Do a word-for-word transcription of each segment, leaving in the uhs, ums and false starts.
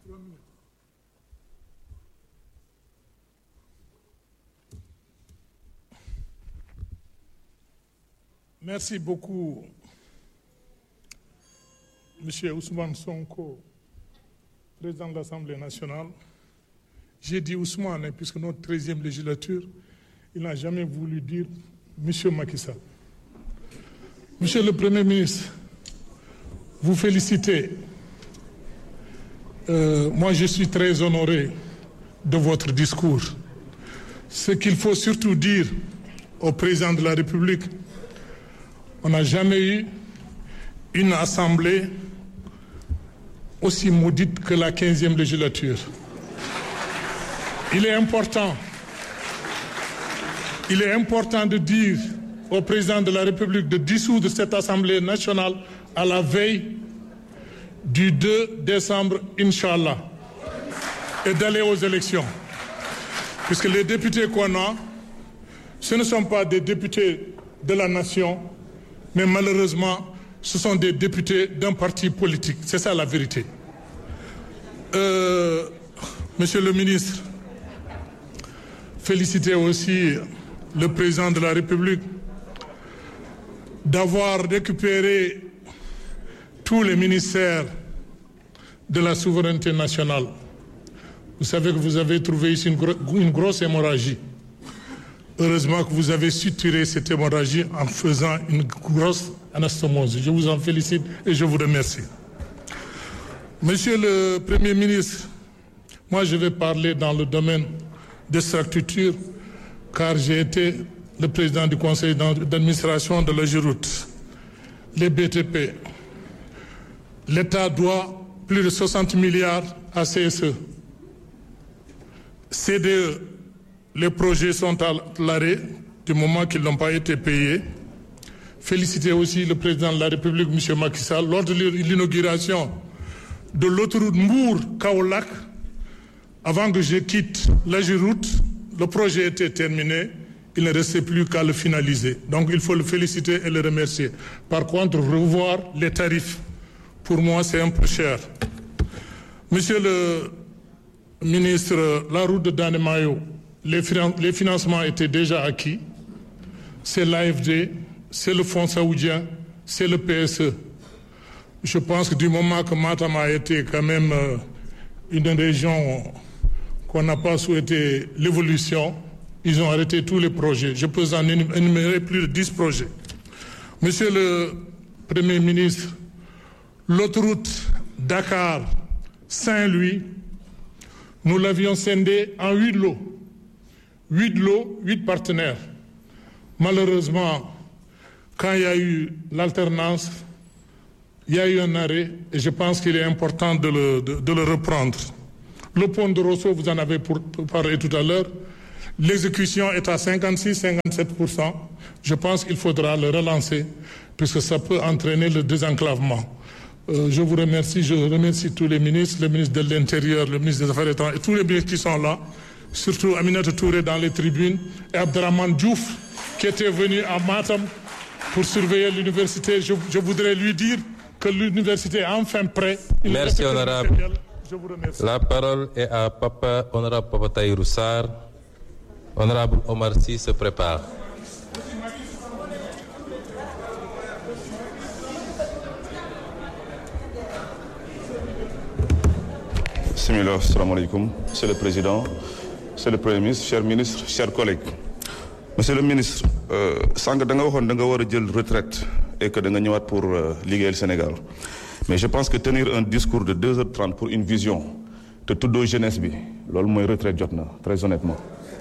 Merci beaucoup, Monsieur Ousmane Sonko, président de l'Assemblée nationale. J'ai dit Ousmane, puisque notre treizième législature, il n'a jamais voulu dire Monsieur Macky Sall. Monsieur le Premier ministre, vous félicitez. Euh, moi, je suis très honoré de votre discours. Ce qu'il faut surtout dire au président de la République, on n'a jamais eu une assemblée aussi maudite que la quinzième législature. Il est important, il est important de dire au président de la République de dissoudre cette Assemblée nationale à la veille du deux décembre, Inch'Allah, et d'aller aux élections. Puisque les députés qu'on a, ce ne sont pas des députés de la nation, mais malheureusement, ce sont des députés d'un parti politique. C'est ça la vérité. Euh, monsieur le ministre, félicitez aussi le président de la République d'avoir récupéré tous les ministères de la souveraineté nationale. Vous savez que vous avez trouvé ici une, gro- une grosse hémorragie. Heureusement que vous avez suturé cette hémorragie en faisant une grosse anastomose. Je vous en félicite et je vous remercie. Monsieur le Premier ministre, moi je vais parler dans le domaine des structures, car j'ai été le président du conseil d'administration de l'Ageroute, les B T P. L'État doit plus de soixante milliards à C S E. C D E, les projets sont à l'arrêt du moment qu'ils n'ont pas été payés. Féliciter aussi le président de la République, M. Macky Sall, lors de l'inauguration de l'autoroute Mbour-Kaolack. Avant que je quitte l'Ageroute, le projet était terminé. Il ne restait plus qu'à le finaliser. Donc il faut le féliciter et le remercier. Par contre, revoir les tarifs, pour moi, c'est un peu cher. Monsieur le ministre, la route de Danemayo, les, finan- les financements étaient déjà acquis. C'est l'A F D, c'est le Fonds saoudien, c'est le P S E. Je pense que du moment que Matam a été quand même euh, une région qu'on n'a pas souhaité l'évolution, ils ont arrêté tous les projets. Je peux en énumérer plus de dix projets. Monsieur le Premier ministre, l'autoroute Dakar-Saint-Louis, nous l'avions scindée en huit lots. Huit lots, huit partenaires. Malheureusement, quand il y a eu l'alternance, il y a eu un arrêt et je pense qu'il est important de le, de, de le reprendre. Le pont de Rosso, vous en avez pour, pour parlé tout à l'heure. L'exécution est à cinquante-six à cinquante-sept pour cent. Je pense qu'il faudra le relancer puisque ça peut entraîner le désenclavement. Euh, je vous remercie, je remercie tous les ministres, le ministre de l'Intérieur, le ministre des Affaires étrangères et tous les ministres qui sont là, surtout Aminata Touré dans les tribunes et Abdraman Diouf qui était venu à Matam pour surveiller l'université. Je, je voudrais lui dire que l'université est enfin prête. Merci honorable. Je vous remercie. La parole est à Papa, honorable Papa Tahirou Sarr. Honorable Omar Sy se prépare. Bismillah, assalamu alaikum. Monsieur le Président, Monsieur le Premier ministre, chers ministres, chers collègues. Monsieur le ministre, sànq da nga waxoon da nga war a jël retraite et que da nga ñëwaat pour liggéeyal Sénégal. Mais je pense que tenir un discours de deux heures trente pour une vision te tuddoo jeunesse bi loolu mooy retraite jot na très honnêtement.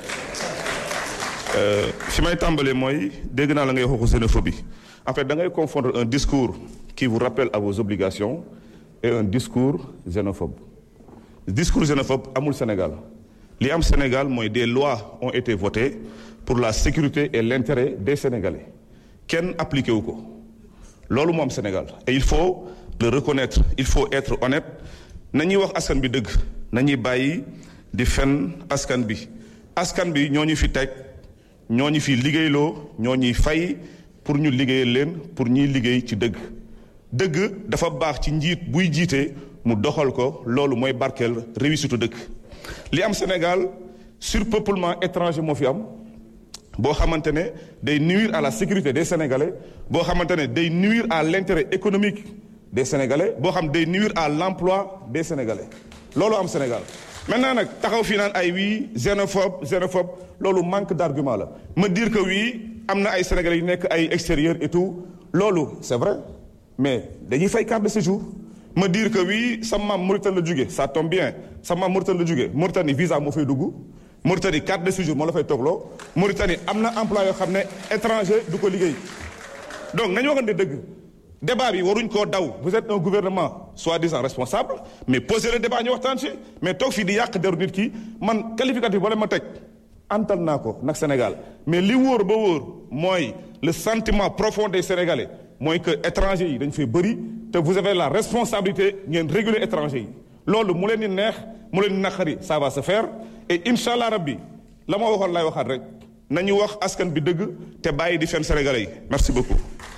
fi may tàmbalee mooy dégg naa la ngay waxu xénophobie. En fait da ngay confondre un discours qui vous rappelle à vos obligations et un discours xénophobe. Discours xénophobe amul Sénégal. Li am Sénégal mooy des lois ont été votées pour la sécurité et l'intérêt des Sénégalais. Kenn appliqué wu ko. Loolu moo am Sénégal. Et il faut le reconnaître, il faut être honnête. Nañuy wax askan bi dëgg, nañuy bàyyi di fen askan bi. Askan bi ñoo ñu fi teg, ñoo ñu fi liggéeyloo, ñoo ñuy fay pour ñu liggéeyal leen, pour ñuy liggéey ci dëgg. dëgg dafa baax ci njiit buy jiite mu doxal ko loolu mooy barkeel réussite dëkk li am Sénégal surpeuplement étranger moo fi am boo xamante ne day nuire à la sécurité des Sénégalais boo xamante ne day nuire à l'intérêt économique des Sénégalais boo xam day nuire à l'emploi des Sénégalais loolu am Sénégal maintenant nag taxaw fii naan ay wii xénophobe xénophobe loolu manque d'argument la me dire que oui am na ay Sénégalais yu nekk ay extérieurs et tout loolu c'est vrai mais dañuy fay carte de séjour me dire que oui sa maam Mauritanie la jóge ça tombe bien sa maam Mauritanie la jóge Mauritanie visa moo fay dugg Mauritanie carte de séjour moo la fay toogloo Mauritanie am na emploi yoo xam ne étranger du ko liggéey donc nañu waxante dëgg débat bi waruñ koo daw vous êtes un gouvernement soi-disant responsable mais posez le débat ñu waxtaan ci mais toog fii di yàq deru nit ki man qualificatif wala ma teg antal naa ko nag Sénégal mais li wóor ba wóor mooy le sentiment profond des Sénégalais mooy que étrangers yi dañ fay bëri te vous avez la responsabilité ngeen réguler étrangers yi loolu mu leen di neex mu leen di naqari ça va se faire et incha allah rabbi la ma waxoon lay waxaat rek nañu wax askan bi dëgg te bàyyi di fen Sénégalais yi merci beaucoup.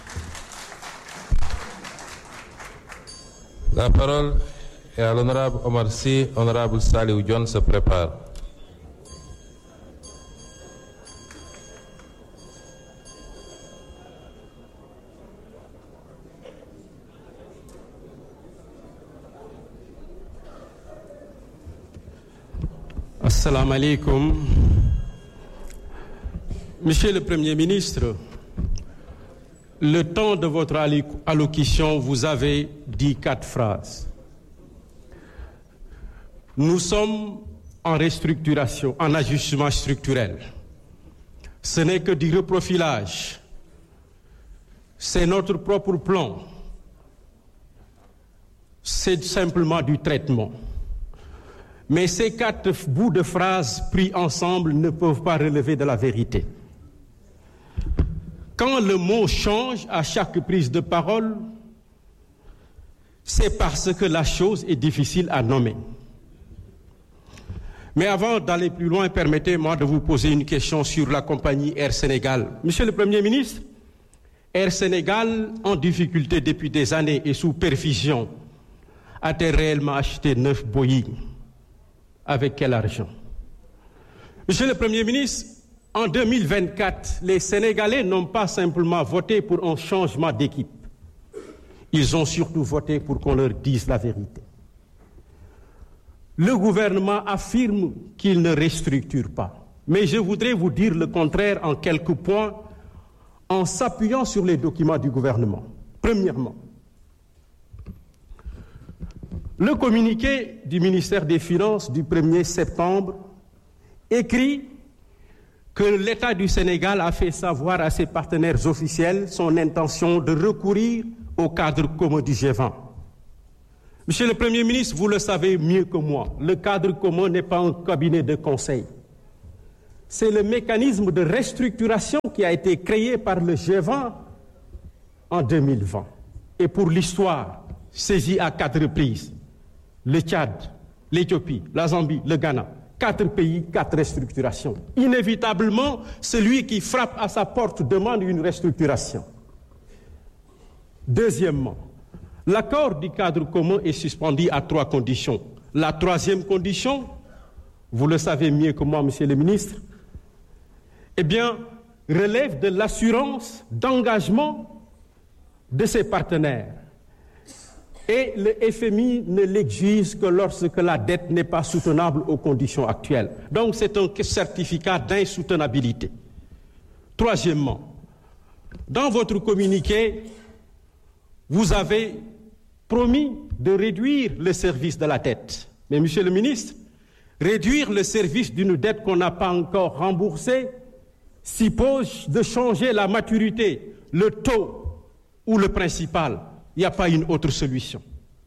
La parole est à l'honorable Omar Sy. Honorable Saliou Dione se prépare. Assalamu alaikum. Monsieur le Premier ministre, le temps de votre allocution, vous avez dit quatre phrases. Nous sommes en restructuration, en ajustement structurel. Ce n'est que du reprofilage. C'est notre propre plan. C'est simplement du traitement. Mais ces quatre bouts de phrases pris ensemble ne peuvent pas relever de la vérité. Quand le mot change à chaque prise de parole, c'est parce que la chose est difficile à nommer. Mais avant d'aller plus loin, permettez-moi de vous poser une question sur la compagnie Air Sénégal. Monsieur le Premier ministre, Air Sénégal, en difficulté depuis des années et sous perfusion, a-t-elle réellement acheté neuf Boeing? Avec quel argent? Monsieur le Premier ministre, en deux mille vingt-quatre, les Sénégalais n'ont pas simplement voté pour un changement d'équipe. Ils ont surtout voté pour qu'on leur dise la vérité. Le gouvernement affirme qu'il ne restructure pas. Mais je voudrais vous dire le contraire en quelques points en s'appuyant sur les documents du gouvernement. Premièrement, le communiqué du ministère des Finances du premier septembre écrit que l'État du Sénégal a fait savoir à ses partenaires officiels son intention de recourir au cadre commun du G vingt. Monsieur le Premier ministre, vous le savez mieux que moi, le cadre commun n'est pas un cabinet de conseil. C'est le mécanisme de restructuration qui a été créé par le G vingt en deux mille vingt. Et pour l'histoire, saisi à quatre reprises, le Tchad, l'Éthiopie, la Zambie, le Ghana, quatre pays, quatre restructurations. Inévitablement, celui qui frappe à sa porte demande une restructuration. Deuxièmement, l'accord du cadre commun est suspendu à trois conditions. La troisième condition, vous le savez mieux que moi, monsieur le ministre, eh bien, relève de l'assurance d'engagement de ses partenaires. Et le F M I ne l'exige que lorsque la dette n'est pas soutenable aux conditions actuelles. Donc c'est un certificat d'insoutenabilité. Troisièmement, dans votre communiqué, vous avez promis de réduire le service de la dette. Mais monsieur le ministre, réduire le service d'une dette qu'on n'a pas encore remboursée suppose de changer la maturité, le taux ou le principal. Il n'y a pas une autre solution.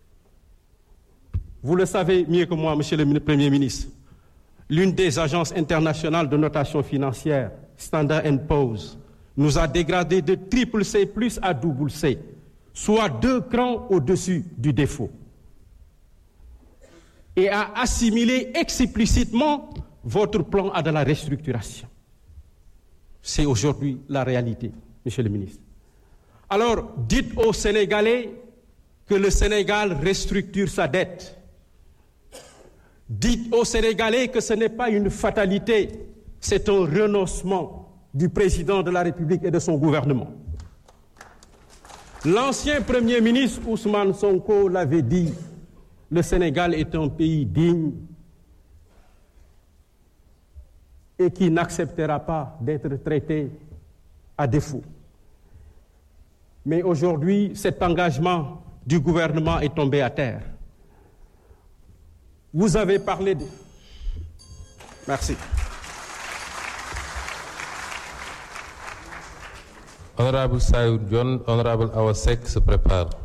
Vous le savez mieux que moi, monsieur le Premier ministre. L'une des agences internationales de notation financière, Standard and Poor's, nous a dégradé de triple C plus à double C, soit deux crans au-dessus du défaut, et a assimilé explicitement votre plan à de la restructuration. C'est aujourd'hui la réalité, monsieur le ministre. Alors, dites aux Sénégalais que le Sénégal restructure sa dette. Dites aux Sénégalais que ce n'est pas une fatalité, c'est un renoncement du président de la République et de son gouvernement. L'ancien Premier ministre Ousmane Sonko l'avait dit, le Sénégal est un pays digne et qui n'acceptera pas d'être traité à défaut. Mais aujourd'hui, cet engagement du gouvernement est tombé à terre. Vous avez parlé de... Merci. Honorable Sayoud John, Honorable Awasek se prépare.